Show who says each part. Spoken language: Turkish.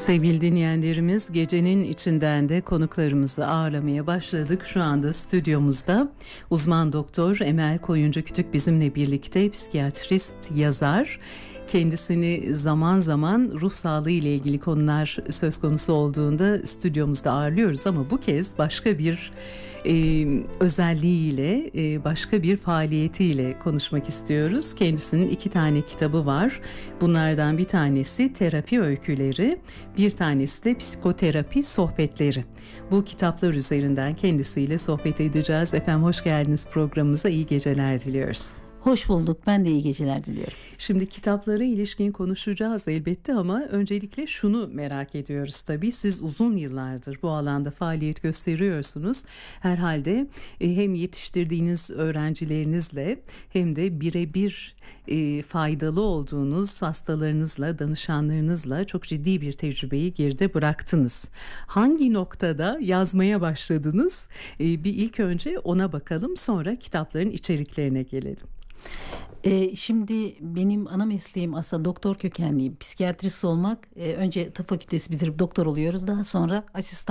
Speaker 1: Sevgili dinleyenlerimiz, gecenin içinden de konuklarımızı ağırlamaya başladık. Şu anda stüdyomuzda uzman doktor Emel Koyuncu Kütük bizimle birlikte, psikiyatrist, yazar. Kendisini zaman zaman ruh sağlığı ile ilgili konular söz konusu olduğunda stüdyomuzda ağırlıyoruz ama bu kez başka bir özelliğiyle, başka bir faaliyetiyle konuşmak istiyoruz. Kendisinin 2 tane kitabı var. Bunlardan bir tanesi Terapi Öyküleri, bir tanesi de Psikoterapi Sohbetleri. Bu kitaplar üzerinden kendisiyle sohbet edeceğiz. Efendim hoş geldiniz programımıza, iyi geceler diliyoruz.
Speaker 2: Hoş bulduk. Ben de iyi geceler diliyorum.
Speaker 1: Şimdi kitaplara ilişkin konuşacağız elbette ama öncelikle şunu merak ediyoruz tabii. Siz uzun yıllardır bu alanda faaliyet gösteriyorsunuz. Herhalde hem yetiştirdiğiniz öğrencilerinizle hem de birebir faydalı olduğunuz hastalarınızla, danışanlarınızla çok ciddi bir tecrübeyi geride bıraktınız. Hangi noktada yazmaya başladınız? Bir ilk önce ona bakalım, sonra kitapların içeriklerine gelelim.
Speaker 2: Şimdi benim ana mesleğim aslında doktor kökenliyim. Psikiyatrist olmak. Önce tıp fakültesi bitirip doktor oluyoruz. Daha sonra asistan